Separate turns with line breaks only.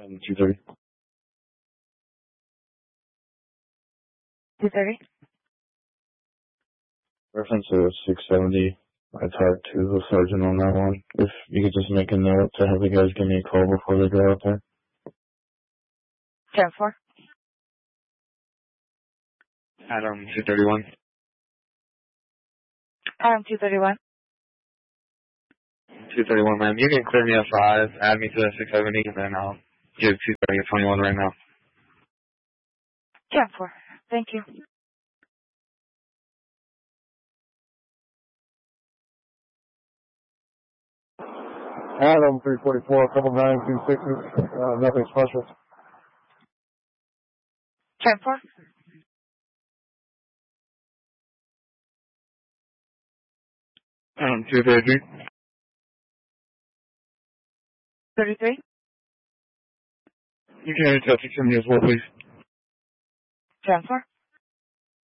And 230.
230.
Reference is 670. I talked to the sergeant on that one. If you could just make a note to have the guys give me a call before they go out there.
10-4.
Adam 231.
Adam 231.
231, ma'am. You can clear me at 5, add me to the 670, and then I'll give 230 at 21 right now.
10-4. Thank you.
Adam 344, couple 926, nothing special.
10-4.
Adam 233.
33.
You can touch it to me as well, please.
10-4.